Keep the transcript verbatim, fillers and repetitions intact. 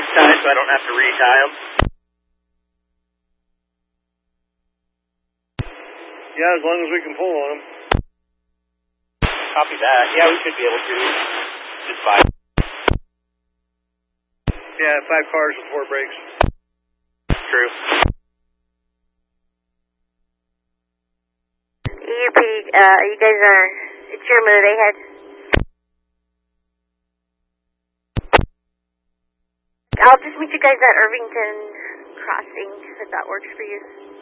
next time so I don't have to retie them. Yeah, as long as we can pull on them. Copy that. Yeah, we should be able to. Just five. Yeah, five cars with four brakes. True. E U P, uh, you guys are, it's your move, ahead. I'll just meet you guys at Irvington Crossing, if that works for you.